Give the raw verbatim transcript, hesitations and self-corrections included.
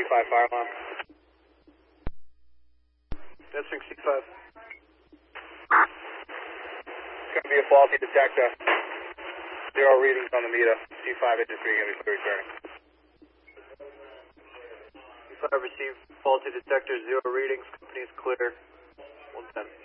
five fire alarm. Answering C five. It's going to be a faulty detector. Zero readings on the meter. C five engine three going to be clear returning. C five received faulty detector, zero readings. Company is clear. one ten.